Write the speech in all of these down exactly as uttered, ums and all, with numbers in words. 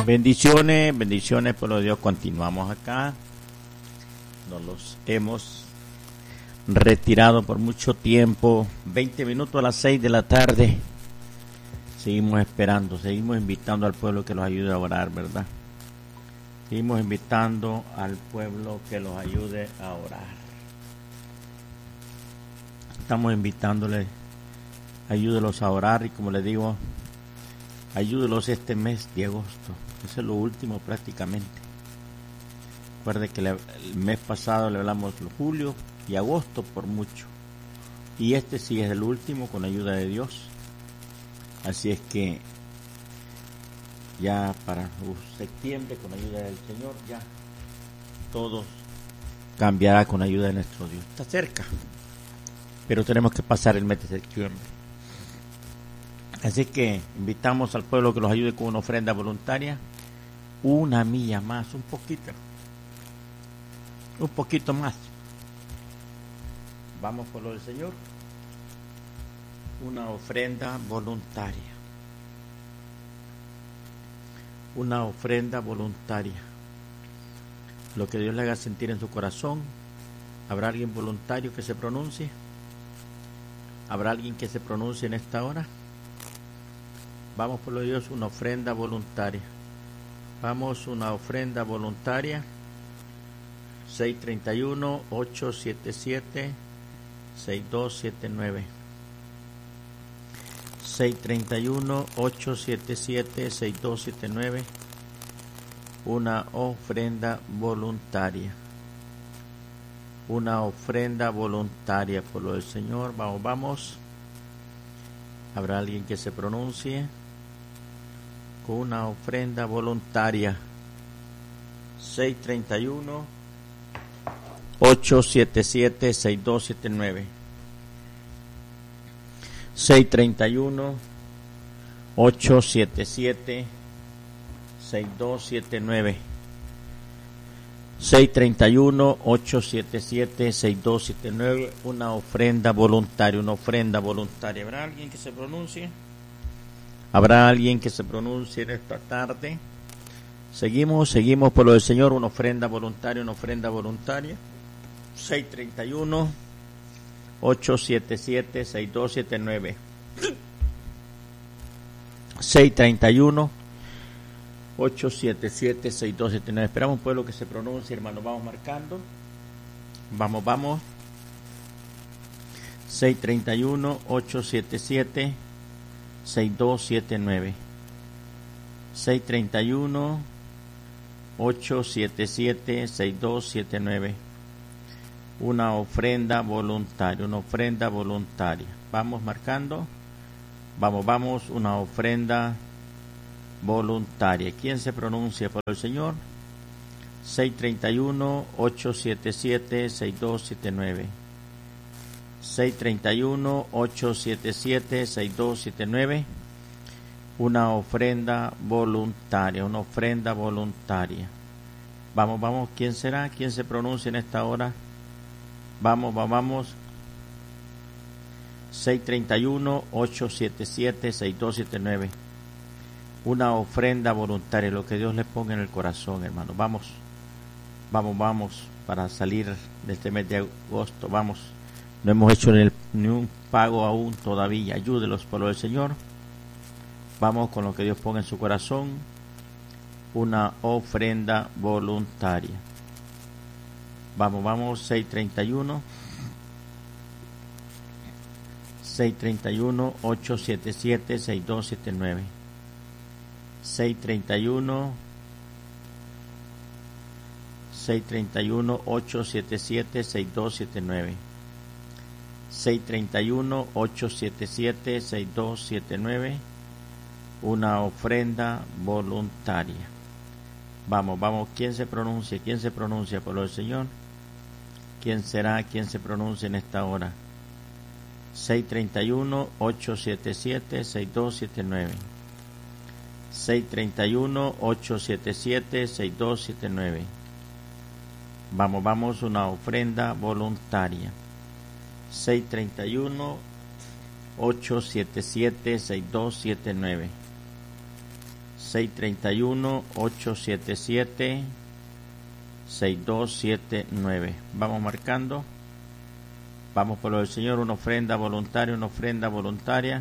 Bendiciones, bendiciones, por lo de Dios. Continuamos acá. Nos los hemos retirado por mucho tiempo. veinte minutos a las seis de la tarde. Seguimos esperando, seguimos invitando al pueblo que los ayude a orar, ¿verdad? Seguimos invitando al pueblo que los ayude a orar. Estamos invitándole, ayúdelos a orar y como les digo, ayúdelos este mes de agosto. Eso es lo último prácticamente. Recuerde que le, el mes pasado le hablamos de julio y agosto por mucho. Y este sí es el último con ayuda de Dios. Así es que ya para uh, septiembre con ayuda del Señor ya todo cambiará con ayuda de nuestro Dios. Está cerca, pero tenemos que pasar el mes de septiembre. Así que invitamos al pueblo que los ayude con una ofrenda voluntaria, una milla más, un poquito, un poquito más. Vamos por lo del Señor, una ofrenda voluntaria, una ofrenda voluntaria, lo que Dios le haga sentir en su corazón. ¿Habrá alguien voluntario que se pronuncie? ¿Habrá alguien que se pronuncie en esta hora? Vamos por lo de Dios, una ofrenda voluntaria. Vamos, una ofrenda voluntaria. seis tres uno, ocho siete siete, seis dos siete nueve. seis tres uno, ocho siete siete, seis dos siete nueve. Una ofrenda voluntaria. Una ofrenda voluntaria por lo del Señor. Vamos, vamos. ¿Habrá alguien que se pronuncie? Una ofrenda voluntaria. seis tres uno, ocho siete siete, seis dos siete nueve. seis tres uno, ocho siete siete, seis dos siete nueve. seis tres uno, ocho siete siete, seis dos siete nueve. Una ofrenda voluntaria, una ofrenda voluntaria. ¿Habrá alguien que se pronuncie? ¿Habrá alguien que se pronuncie en esta tarde? Seguimos, seguimos por lo del Señor, una ofrenda voluntaria, una ofrenda voluntaria. seis tres uno, ocho siete siete, seis dos siete nueve. seis tres uno, ocho siete siete, seis dos siete nueve. Esperamos un pueblo que se pronuncie, hermano. Vamos marcando. Vamos, vamos. seis tres uno, ocho siete siete, seis dos siete nueve. seis tres uno, ocho siete siete, seis dos siete nueve. Una ofrenda voluntaria, una ofrenda voluntaria. Vamos marcando. Vamos, vamos, una ofrenda voluntaria. ¿Quién se pronuncia por el Señor? seis tres uno, ocho siete siete, seis dos siete nueve. seis tres uno, ocho siete siete, seis dos siete nueve. Una ofrenda voluntaria, una ofrenda voluntaria. Vamos, vamos, ¿quién será? ¿Quién se pronuncia en esta hora? Vamos, vamos, vamos. seis tres uno, ocho siete siete, seis dos siete nueve. Una ofrenda voluntaria, lo que Dios les ponga en el corazón, hermano. Vamos, vamos, vamos, para salir de este mes de agosto. Vamos, no hemos hecho ni, el, ni un pago aún todavía. Ayúdelos por lo del Señor. Vamos con lo que Dios ponga en su corazón. Una ofrenda voluntaria. Vamos, vamos, seis tres uno, seis tres uno, ocho siete siete, seis dos siete nueve. seis tres uno, seis tres uno, ocho siete siete, seis dos siete nueve. seis tres uno, ocho siete siete, seis dos siete nueve. Una ofrenda voluntaria. Vamos, vamos, ¿quién se pronuncia? ¿Quién se pronuncia por lo del Señor? ¿Quién será? ¿Quién se pronuncia en esta hora? seis tres uno, ocho siete siete, seis dos siete nueve. seis tres uno, ocho siete siete, seis dos siete nueve. Vamos, vamos, una ofrenda voluntaria. seis tres uno, ocho siete siete, seis dos siete nueve. seis treinta y uno, ocho siete siete, seis dos siete nueve. Vamos marcando. Vamos por lo del Señor, una ofrenda voluntaria, una ofrenda voluntaria.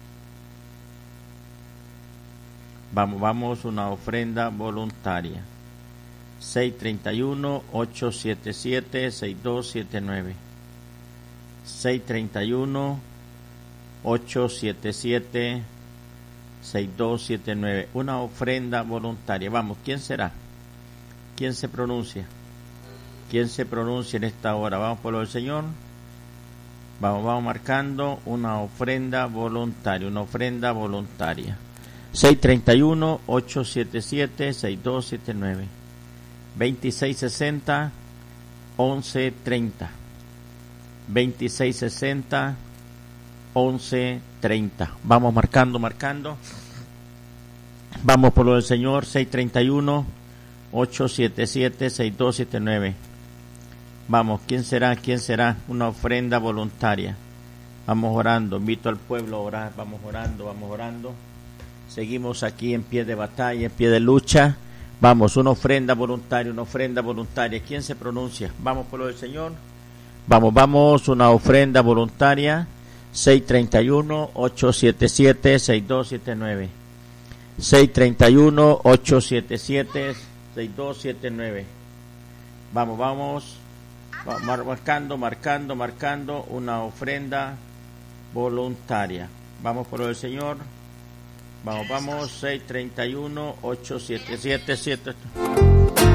Vamos, vamos, una ofrenda voluntaria. seis treinta y uno, ocho siete siete, seis dos siete nueve. seis treinta y uno, ocho siete siete, seis dos siete nueve. Una ofrenda voluntaria. Vamos, ¿quién será? ¿Quién se pronuncia? ¿Quién se pronuncia en esta hora? Vamos por lo del Señor. Vamos, vamos marcando una ofrenda voluntaria, una ofrenda voluntaria. seis treinta y uno, ocho siete siete, seis dos siete nueve. veintiséis sesenta, once treinta. veintiséis sesenta, once treinta. Vamos marcando, marcando. Vamos por lo del Señor. seis treinta y uno, ocho siete siete, seis dos siete nueve. Vamos, ¿quién será? ¿Quién será? Una ofrenda voluntaria. Vamos orando, invito al pueblo a orar. Vamos orando, vamos orando. Seguimos aquí en pie de batalla, en pie de lucha. Vamos, una ofrenda voluntaria, una ofrenda voluntaria. ¿Quién se pronuncia? Vamos por lo del Señor. Vamos, vamos, una ofrenda voluntaria. seis treinta y uno, ocho siete siete, seis dos siete nueve. seis treinta y uno, ocho siete siete, seis dos siete nueve. Vamos, vamos. Marcando, marcando, marcando una ofrenda voluntaria. Vamos por lo del Señor. Vamos, vamos, seis treinta y uno, ocho siete siete, siete